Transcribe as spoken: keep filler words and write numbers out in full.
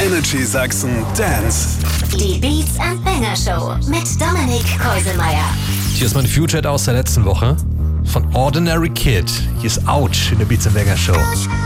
Energy Sachsen Dance. Die Beats and Banger Show mit Dominik Keuselmeier. Hier ist mein Future-Hit aus der letzten Woche von Ordinary Kid. Hier ist Ouch in der Beats and Banger Show.